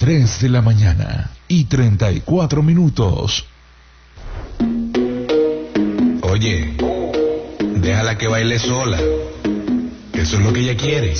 3 de la mañana y 34 minutos. Oye, déjala que baile sola. Eso es lo que ella quiere.